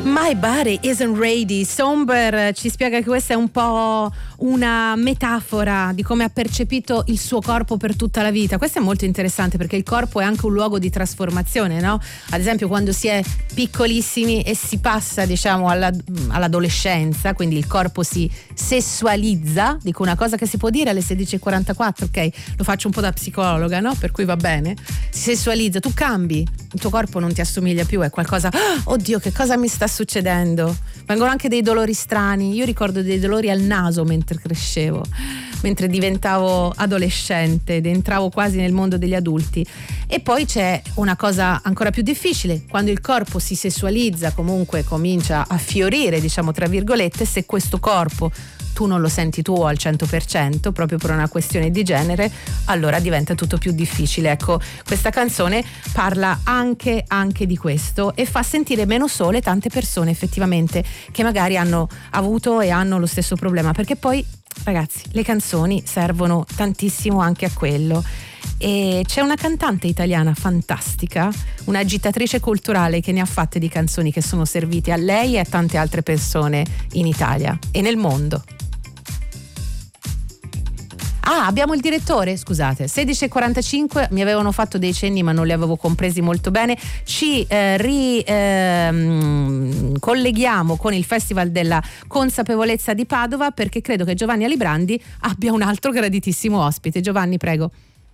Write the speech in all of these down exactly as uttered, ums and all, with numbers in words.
My body isn't ready. Somber ci spiega che questa è un po' una metafora di come ha percepito il suo corpo per tutta la vita. Questo è molto interessante perché il corpo è anche un luogo di trasformazione, no? Ad esempio quando si è piccolissimi e si passa, diciamo, alla, all'adolescenza, quindi il corpo si sessualizza. Dico una cosa che si può dire alle sedici e quarantaquattro, ok? Lo faccio un po' da psicologa, no? Per cui va bene. Si sessualizza, tu cambi, il tuo corpo non ti assomiglia più, è qualcosa, oh, oddio, che cosa mi sta succedendo? Vengono anche dei dolori strani. Io ricordo dei dolori al naso mentre crescevo, mentre diventavo adolescente ed entravo quasi nel mondo degli adulti. E poi c'è una cosa ancora più difficile: quando il corpo si sessualizza, comunque comincia a fiorire, diciamo tra virgolette, se questo corpo tu non lo senti tuo al cento per cento proprio per una questione di genere, allora diventa tutto più difficile. Ecco, questa canzone parla anche, anche di questo e fa sentire meno sole tante persone effettivamente che magari hanno avuto e hanno lo stesso problema, perché poi, ragazzi, le canzoni servono tantissimo anche a quello. E c'è una cantante italiana fantastica, un'agitatrice culturale che ne ha fatte di canzoni che sono servite a lei e a tante altre persone in Italia e nel mondo. Ah, abbiamo il direttore, scusate, sedici e quarantacinque, mi avevano fatto dei cenni ma non li avevo compresi molto bene. Ci eh, ricolleghiamo eh, con il Festival della Consapevolezza di Padova, perché credo che Giovanni Alibrandi abbia un altro graditissimo ospite. Giovanni, prego.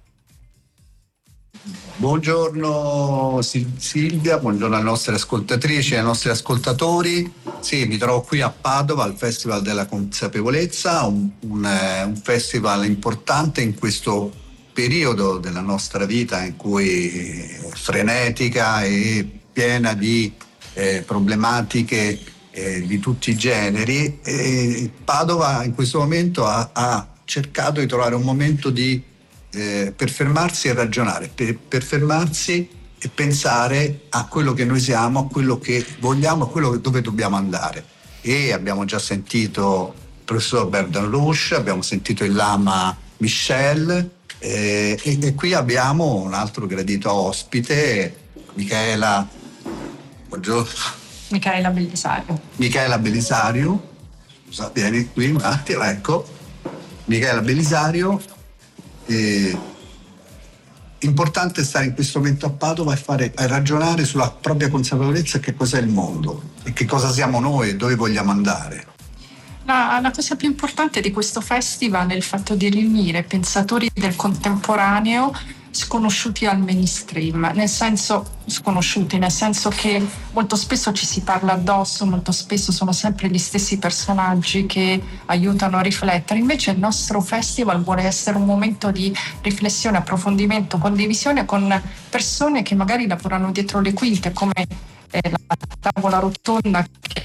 Buongiorno Silvia, buongiorno alle nostre ascoltatrici e ai nostri ascoltatori. Sì, mi trovo qui a Padova al Festival della Consapevolezza, un, un, un festival importante in questo periodo della nostra vita in cui è frenetica e piena di eh, problematiche eh, di tutti i generi. E Padova in questo momento ha, ha cercato di trovare un momento di Eh, per fermarsi e ragionare, per, per fermarsi e pensare a quello che noi siamo, a quello che vogliamo, a quello che, dove dobbiamo andare. E abbiamo già sentito il professor Berdan Rouch, abbiamo sentito il Lama Michel eh, e, e qui abbiamo un altro gradito ospite, Michaela buongiorno. Michaela Bellisario. Michaela Bellisario, vieni qui un attimo, ecco, Michaela Bellisario. Eh, importante stare in questo momento a Padova e fare e ragionare sulla propria consapevolezza, che cos'è il mondo e che cosa siamo noi e dove vogliamo andare. La, la cosa più importante di questo festival è il fatto di riunire pensatori del contemporaneo sconosciuti al mainstream, nel senso sconosciuti, nel senso che molto spesso ci si parla addosso, molto spesso sono sempre gli stessi personaggi che aiutano a riflettere. Invece il nostro festival vuole essere un momento di riflessione, approfondimento, condivisione con persone che magari lavorano dietro le quinte, come eh, la tavola rotonda che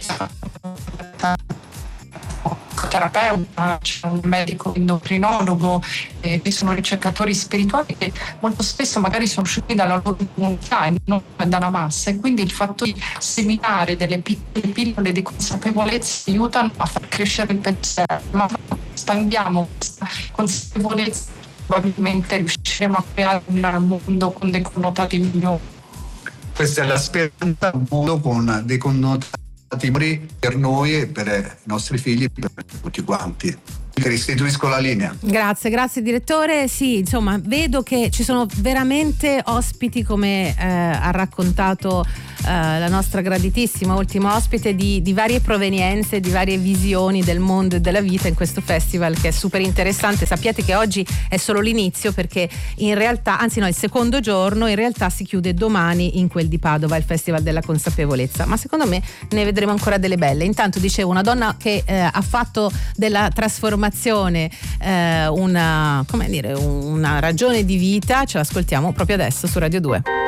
terapeuta, c'è un medico endocrinologo, eh, ci sono ricercatori spirituali che molto spesso magari sono usciti dalla loro comunità e non dalla massa, e quindi il fatto di seminare delle piccole pillole di consapevolezza aiutano a far crescere il pensiero, ma spandiamo questa consapevolezza probabilmente riusciremo a creare un mondo con dei connotati migliori. Questa è la speranza, un mondo con dei connotati per noi e per i nostri figli e per tutti quanti. Restituisco la linea. Grazie, grazie direttore. Sì, insomma, vedo che ci sono veramente ospiti, come eh, ha raccontato eh, la nostra graditissima ultima ospite, di, di varie provenienze, di varie visioni del mondo e della vita in questo festival, che è super interessante. Sappiate che oggi è solo l'inizio, perché in realtà, anzi no, il secondo giorno, in realtà si chiude domani in quel di Padova, il Festival della Consapevolezza, ma secondo me ne vedremo ancora delle belle. Intanto dicevo, una donna che eh, ha fatto della trasformazione eh, una, come dire, una ragione di vita, ce l'ascoltiamo proprio adesso su Radio due.